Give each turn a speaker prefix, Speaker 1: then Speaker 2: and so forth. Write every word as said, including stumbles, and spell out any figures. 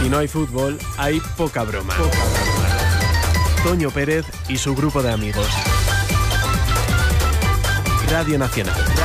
Speaker 1: Si no hay fútbol, hay poca broma. Poca broma. Toño Pérez y su grupo de amigos. Radio Nacional.